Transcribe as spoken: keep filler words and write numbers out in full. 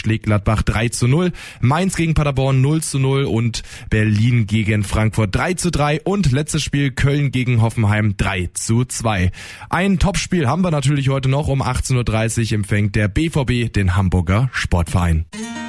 schlägt Gladbach drei zu null, Mainz gegen Paderborn null zu null und Berlin gegen Frankfurt drei zu drei und letztes Spiel Köln gegen Hoffenheim drei zu zwei. Ein Topspiel haben wir natürlich heute noch. Um achtzehn Uhr dreißig empfängt der B V B den Hamburger Sportverein.